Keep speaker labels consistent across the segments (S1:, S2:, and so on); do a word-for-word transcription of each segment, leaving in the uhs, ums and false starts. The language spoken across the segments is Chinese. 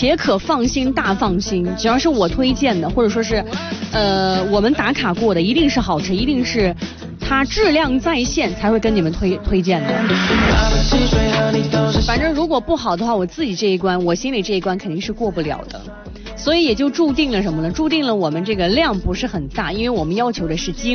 S1: 且可放心大放心，只要是我推荐的，或者说是呃我们打卡过的，一定是好吃，一定是它质量在线才会跟你们推推荐的。反正如果不好的话，我自己这一关，我心里这一关肯定是过不了的，所以也就注定了什么呢？注定了我们这个量不是很大，因为我们要求的是精。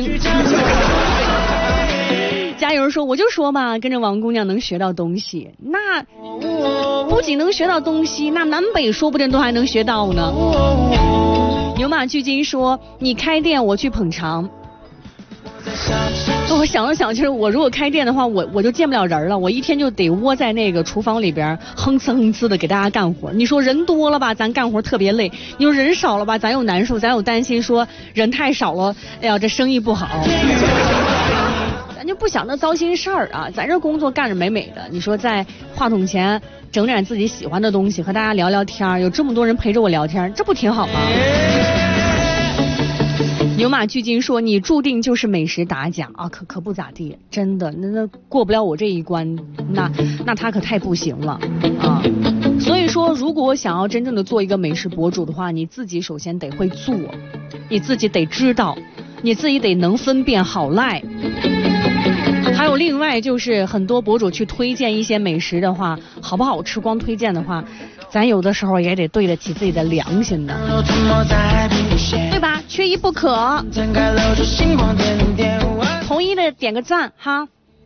S1: 加油说，我就说嘛，跟着王姑娘能学到东西，那不仅能学到东西，那南北说不定都还能学到呢。牛马巨金说，你开店我去捧场。我想了想，就是我如果开店的话，我我就见不了人了，我一天就得窝在那个厨房里边哼哧哼哧的给大家干活。你说人多了吧，咱干活特别累；你说人少了吧，咱又难受，咱有担心说人太少了，哎呀这生意不好。咱就不想那糟心事儿啊，咱这工作干着美美的，你说在话筒前整点自己喜欢的东西，和大家聊聊天，有这么多人陪着我聊天，这不挺好吗？牛马巨金说，你注定就是美食打假啊，可可不咋地，真的，那那过不了我这一关，那那他可太不行了啊。所以说，如果想要真正的做一个美食博主的话，你自己首先得会做，你自己得知道，你自己得能分辨好赖。还有另外就是很多博主去推荐一些美食的话，好不好吃光推荐的话，咱有的时候也得对得起自己的良心的，对吧？缺一不可。统一的点个赞哈。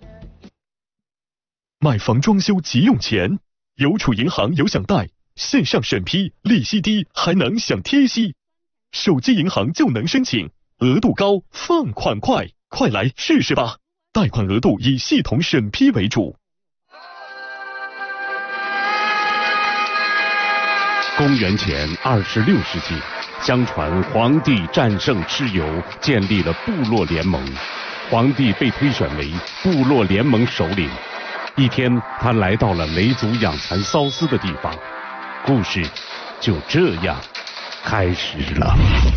S2: 买房装修急用钱，邮储银行有享贷，线上审批，利息低，还能享贴息，手机银行就能申请，额度高，放款快，快来试试吧！贷款额度以系统审批为主。
S3: 公元前二十六世纪，相传皇帝战胜蚩尤，建立了部落联盟。皇帝被推选为部落联盟首领。一天，他来到了雷族养蚕缫丝的地方，故事就这样开始了。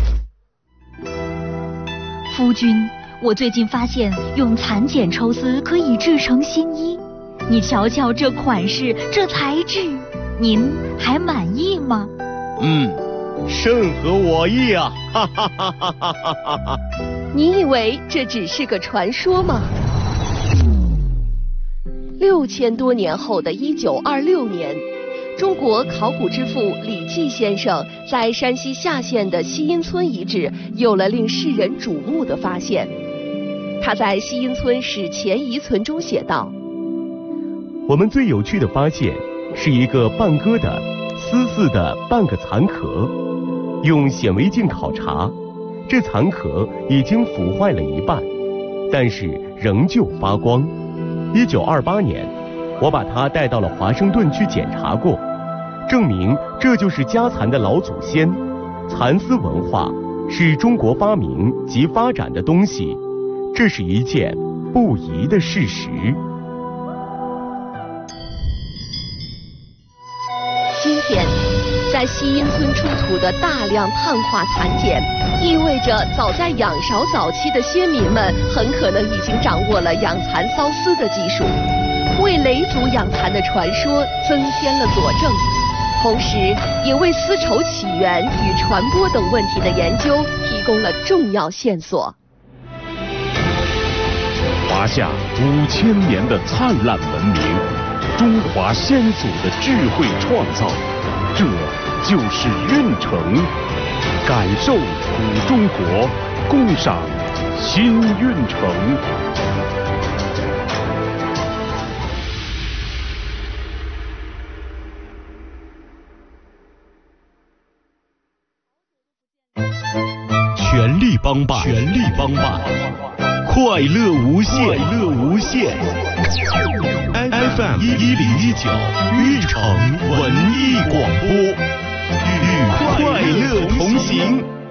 S4: 夫君，我最近发现用蚕茧抽丝可以制成新衣，你瞧瞧这款式，这材质，您还满意吗？
S5: 嗯，甚合我意啊！哈哈哈哈哈哈！
S6: 你以为这只是个传说吗？六千多年后的一九二六年，中国考古之父李济先生在山西夏县的西阴村遗址有了令世人瞩目的发现。他在西阴村史前遗存中写道：
S7: 我们最有趣的发现是一个半割的丝似的半个蚕壳，用显微镜考察，这蚕壳已经腐坏了一半，但是仍旧发光。一九二八年，我把它带到了华盛顿去检查过，证明这就是家蚕的老祖先。蚕丝文化是中国发明及发展的东西，这是一件不疑的事实。
S6: 今天，在西阴村出土的大量碳化蚕茧，意味着早在仰韶早期的先民们很可能已经掌握了养蚕缫丝的技术，为雷族养蚕的传说增添了佐证，同时也为丝绸起源与传播等问题的研究提供了重要线索。
S3: 华夏五千年的灿烂文明，中华先祖的智慧创造，这就是运城。感受古中国，共赏新运城。
S5: 全力帮办，全力帮办，快乐无限，快乐无限。F M 一一零一九，运城文艺广播，与快乐同行。